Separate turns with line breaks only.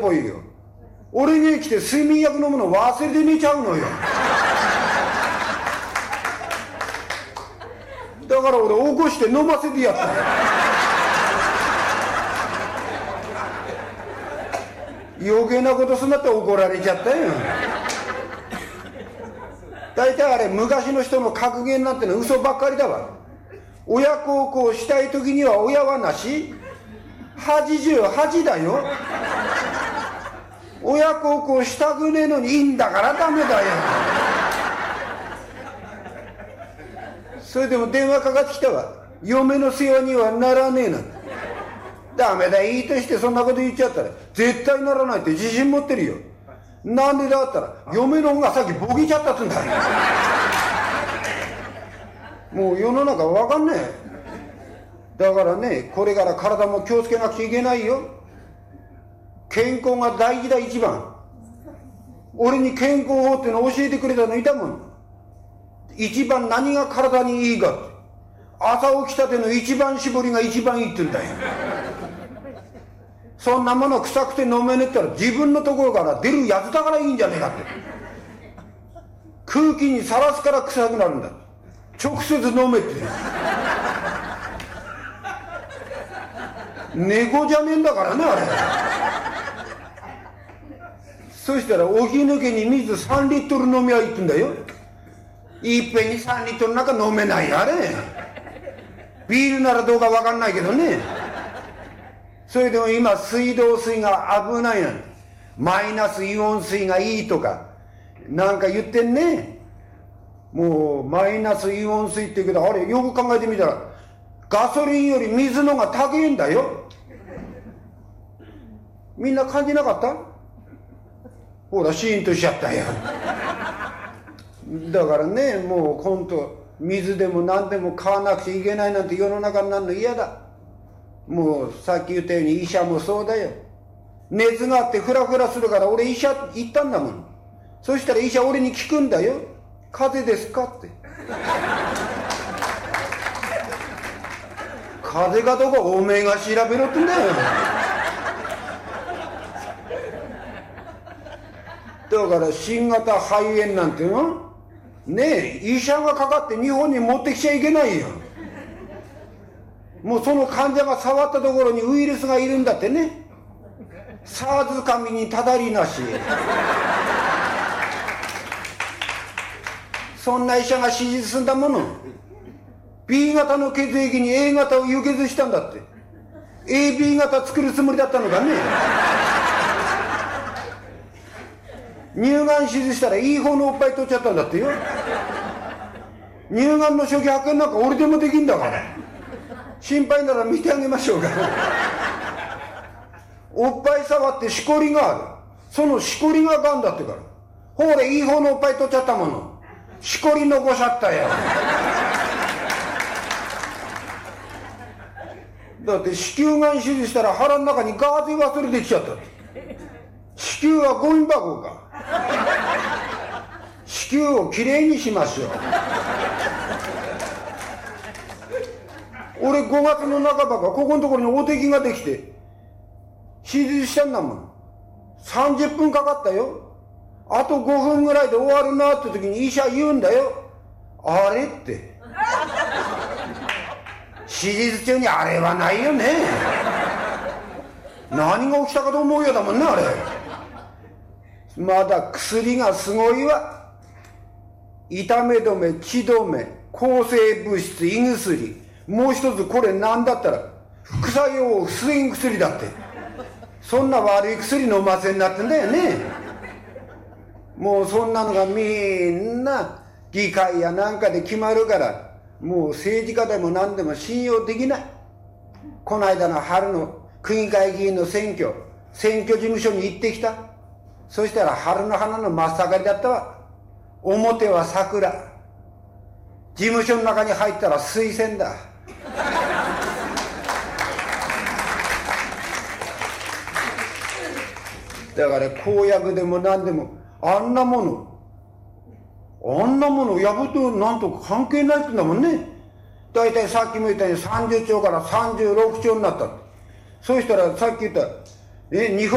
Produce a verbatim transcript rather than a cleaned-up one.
ぽいよ。俺に来て睡眠薬飲むの忘れて寝ちゃうのよ。だから俺起こして飲ませてやった。余計なことすんなって怒られちゃったよ。大体あれ昔の人の格言なんてのは嘘ばっかりだわ。親孝行したい時には親はなし、はちじゅうはちだよ。親孝行したくねえのにいいんだからダメだよ。それでも電話かかってきたわ。嫁の世話にはならねえなんて。ダメだ、いいとしてそんなこと言っちゃったら絶対ならないって自信持ってるよ。なんでだったら嫁の方がさっきボケちゃったっつうんだ。もう世の中わかんねえ。だからね、これから体も気をつけなくちゃいけないよ。健康が大事だ、一番。俺に健康法っての教えてくれたのいたもん。一番何が体にいいかって。朝起きたての一番搾りが一番いいって言うんだよ。そんなもの臭くて飲めねえったら自分のところから出るやつだからいいんじゃねえかって。空気にさらすから臭くなるんだ。直接飲めって。猫じゃねえんだからね、あれ。そしたらお日抜けに水さんリットル飲みゃいいってんだよ。いっぺんにさんリットルなんか飲めないよ、あれ。ビールならどうかわかんないけどね。それでも今水道水が危ないなんて、マイナスイオン水がいいとかなんか言ってんね。もうマイナスイオン水って言うけど、あれよく考えてみたらガソリンより水のが高いんだよ。みんな感じなかった？ほらシーンとしちゃったよ。だからね、もう今度水でも何でも買わなくちゃいけないなんて世の中になるの嫌だ。もうさっき言ったように医者もそうだよ。熱があってフラフラするから俺医者行ったんだもん。そしたら医者俺に聞くんだよ。風邪ですかって。風邪かどうかおめえが調べろってんだよ。だから新型肺炎なんてのねえ、医者がかかって日本に持ってきちゃいけないよ。もうその患者が触ったところにウイルスがいるんだってね。SARS神にただりなし。そんな医者が指示すんだもの。B 型の血液に A 型を輸血したんだって。 エービー 型作るつもりだったのかね。乳がん手術したらいい方のおっぱい取っちゃったんだってよ。乳がんの初期発見なんか俺でもできんだから。心配なら見てあげましょうか。おっぱい触ってしこりがある。そのしこりががんだってから。ほれいい方のおっぱい取っちゃったもの。しこり残しちゃったよ。だって子宮がん手術したら腹の中にガーゼ忘れてきちゃった。子宮はゴミ箱か。子宮をきれいにしましょう。俺ごがつの半ばかここのところにおできができて手術したんだもん。さんじゅっぷんかかったよ。あとごふんぐらいで終わるなって時に医者言うんだよ。あれって手術中にあれはないよね。何が起きたかと思うようだもんね、あれ。まだ薬がすごいわ。痛め止め、血止め、抗生物質、胃薬、もう一つこれ何だったら副作用を防ぐ薬だって。そんな悪い薬飲ませになってんだよね。もうそんなのがみんな議会やなんかで決まるから、もう政治家でも何でも信用できない。この間の春の区議会議員の選挙、選挙事務所に行ってきた。そしたら春の花の真っ盛りだったわ。表は桜、事務所の中に入ったら水仙だ。だから公約でも何でもあんなものあんなもの破ってなんと関係ないってんだもんね。だいたいさっきも言ったようにさんじゅっちょうからさんじゅうろくちょうになった。そうしたらさっき言ったえ日本